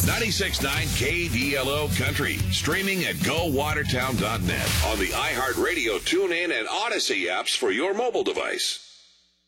96.9 KDLO Country. Streaming at GoWatertown.net on the iHeartRadio TuneIn and Odyssey apps for your mobile device.